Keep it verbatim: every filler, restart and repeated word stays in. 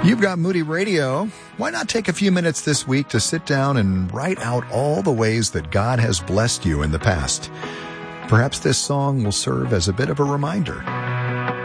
You've got Moody Radio. Why not take a few minutes this week to sit down and write out all the ways that God has blessed you in the past? Perhaps this song will serve as a bit of a reminder.